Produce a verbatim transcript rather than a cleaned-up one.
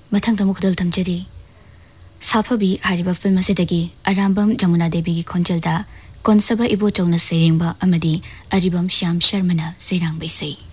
मथंग मुखदल तमजरी साफबी हारिबा film असिदगी अरांबम Jamuna देवी की खोंजलदा कोनसबा इबोचौना सेरेंबा अमदी अरिबम श्याम शर्मना सेरांग बैसई।